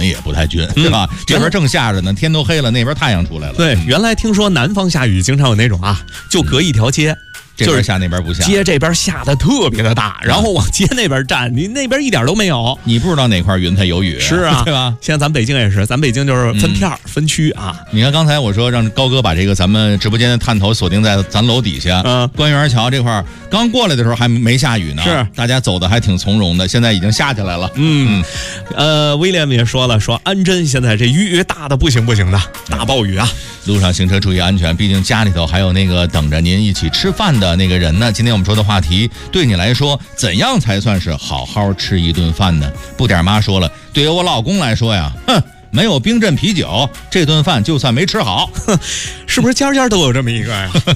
也不太均，是吧？这边正下着呢，天都黑了，那边太阳出来了。 对，原来听说南方下雨经常有那种就隔一条街。 这边下那边不下， 街这边下的特别的大，然后往街那边站，你那边一点都没有， 你不知道哪块云彩有雨， 是啊， 对吧？ 现在咱北京也是，咱北京就是分片分区啊。 你看刚才我说让高哥把这个咱们直播间的探头锁定在咱楼底下，官园桥这块刚过来的时候还没下雨呢， 是大家走的还挺从容的，现在已经下起来了。 威廉也说了，说安贞现在这雨大的不行的，大暴雨啊！ 路上行车注意安全，毕竟家里头还有那个等着您一起吃饭的那个人呢。今天我们说的话题，对你来说，怎样才算是好好吃一顿饭呢？不点妈说了，对于我老公来说呀，没有冰镇啤酒，这顿饭就算没吃好。 是不是家家都有这么一个呀？